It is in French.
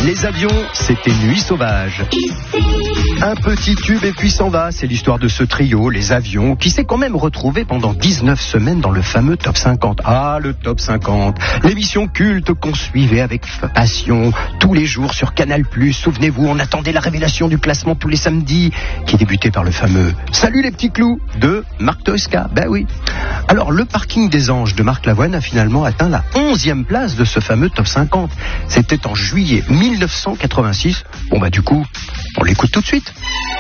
Les avions, c'était Nuit sauvage. Un petit tube et puis s'en va, c'est l'histoire de ce trio, les avions, qui s'est quand même retrouvé pendant 19 semaines dans le fameux Top 50. Ah, le Top 50, l'émission culte qu'on suivait avec passion tous les jours sur Canal+. Souvenez-vous, on attendait la révélation du classement tous les samedis, qui débutait par le fameux « Salut les petits clous » de Marc Toesca. Ben oui. Alors, le parking des Anges de Marc Lavoine a finalement atteint la 11e place de ce fameux Top 50. C'était en juillet 1986. Bon bah du coup, on l'écoute tout de suite.